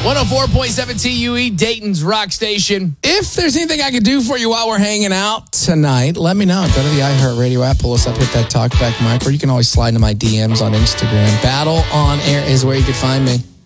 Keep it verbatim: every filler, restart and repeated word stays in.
one oh four point seven T U E, Dayton's Rock Station. If there's anything I can do for you while we're hanging out tonight, let me know. Go to the iHeartRadio app, pull us up, hit that talkback mic, or you can always slide into my D Ms on Instagram. Battle on Air is where you can find me.